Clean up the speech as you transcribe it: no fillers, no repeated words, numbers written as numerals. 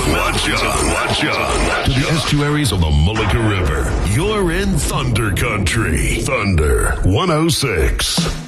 Watch out. To the estuaries of the Mullica River. You're in Thunder Country. Thunder 106.